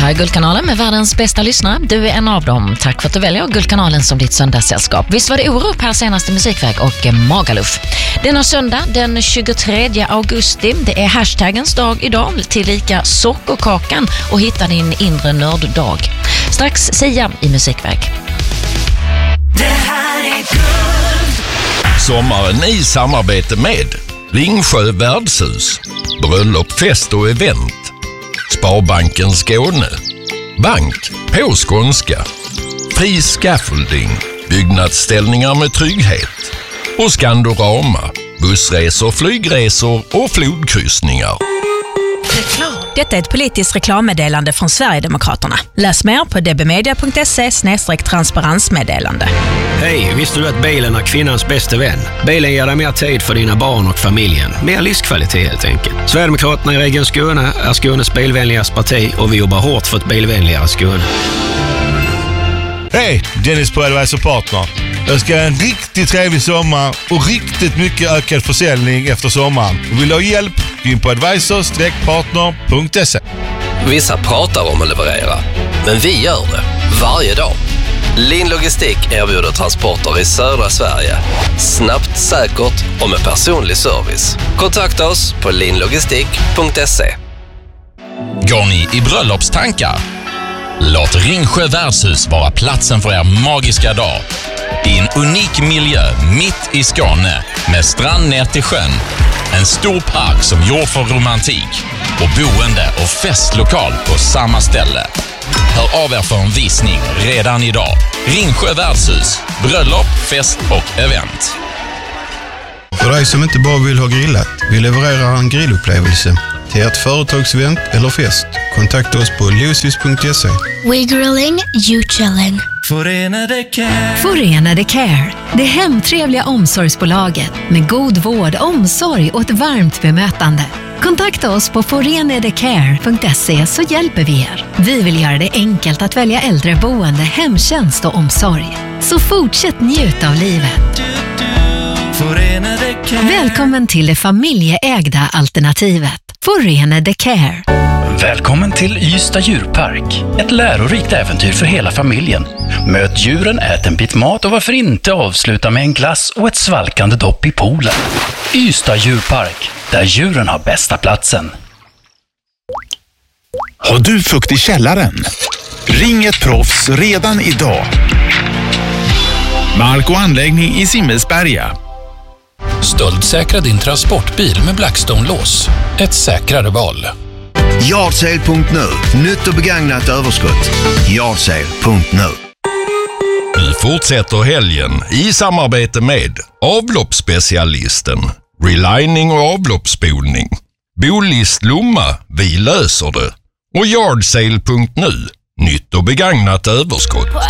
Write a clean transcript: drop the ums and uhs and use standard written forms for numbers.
här är Guldkanalen med världens bästa lyssnare. Du är en av dem. Tack för att du väljer Guldkanalen som ditt söndagssällskap. Visst var det Orup här senaste Musikväg och Magaluf. Denna söndag den 23 augusti. Det är hashtaggens dag idag, tillika sockerkakan och hitta din inre nörddag. Strax Sia i Musikväg. Det här är Guld. Sommaren i samarbete med Ringsjö värdshus, bröllop, fest och event, Sparbanken Skåne, bank på skånska, fri scaffolding, byggnadsställningar med trygghet och Skandorama, bussresor, flygresor och flodkryssningar. Detta är ett politiskt reklammeddelande från Sverigedemokraterna. Läs mer på dbmedia.se/transparensmeddelande. Hej, visste du att bilen är kvinnans bästa vän? Bilen ger dig mer tid för dina barn och familjen. Mer livskvalitet helt enkelt. Sverigedemokraterna i Region Skåne är Skånes bilvänligaste parti och vi jobbar hårt för ett bilvänligare Skåne. Hej, Dennis på Advisor Partner. Jag ska ha en riktigt trevlig sommar och riktigt mycket ökad försäljning efter sommaren. Vill du ha hjälp? Gå in på advisor-partner.se. Vissa pratar om att leverera, men vi gör det varje dag. Lin Logistik erbjuder transporter i södra Sverige. Snabbt, säkert och med personlig service. Kontakta oss på linlogistik.se. Går ni i bröllopstankar? Låt Ringsjö värdshus vara platsen för er magiska dag. I en unik miljö mitt i Skåne med strand ner till sjön. En stor park som gjord för romantik och boende och festlokal på samma ställe. Hör av er för en visning redan idag. Ringsjö värdshus, bröllop, fest och event. För dig som inte bara vill ha grillat, vi levererar en grillupplevelse till ert företagsevent eller fest. Kontakta oss på lucis.se. We grilling, you chilling. Förenade Care. Förenade Care. Det hemtrevliga omsorgsbolaget med god vård, omsorg och ett varmt bemötande. Kontakta oss på forenadecare.se så hjälper vi er. Vi vill göra det enkelt att välja äldreboende, hemtjänst och omsorg. Så fortsätt njuta av livet. Förenade Care. Välkommen till det familjeägda alternativet. Förenade Care. Välkommen till Ystad djurpark. Ett lärorikt äventyr för hela familjen. Möt djuren, ät en bit mat och varför inte avsluta med en glass och ett svalkande dopp i poolen. Ystad djurpark, där djuren har bästa platsen. Har du fukt i källaren? Ring ett proffs redan idag. Mark- och anläggning i Simmelsberga. Stöldsäkra din transportbil med Blackstone-lås. Ett säkrare val. Yardsale.nu. Nytt och begagnat överskott. Yardsale.nu. Nu fortsätter helgen i samarbete med avloppsspecialisten, relining och avloppsspolning, Bolist Lomma, vi löser det, och Yardsale.nu. Nytt och begagnat överskott.